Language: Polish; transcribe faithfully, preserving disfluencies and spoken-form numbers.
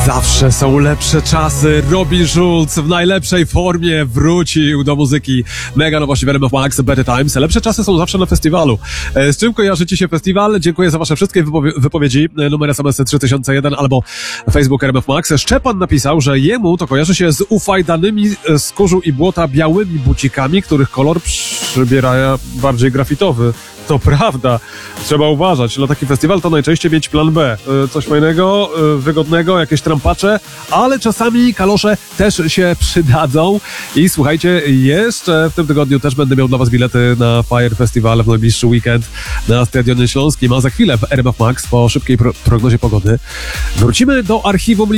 Zawsze są lepsze czasy. Robin Schulz w najlepszej formie wrócił do muzyki. Mega nowości w R M F Max, Better Times. Lepsze czasy są zawsze na festiwalu. Z czym kojarzy ci się festiwal? Dziękuję za wasze wszystkie wypowie- wypowiedzi. Numer S M S trzy tysiące jeden albo Facebook R M F Max. Szczepan napisał, że jemu to kojarzy się z ufajdanymi z kurzu i błota białymi bucikami, których kolor przybiera bardziej grafitowy. To prawda. Trzeba uważać. Na taki festiwal to najczęściej mieć plan B. Coś fajnego, wygodnego, jakieś trampacze, ale czasami kalosze też się przydadzą. I słuchajcie, jeszcze w tym tygodniu też będę miał dla was bilety na Fire Festival w najbliższy weekend na Stadionie Śląskim, a za chwilę w R M F Max po szybkiej pro- prognozie pogody wrócimy do archiwum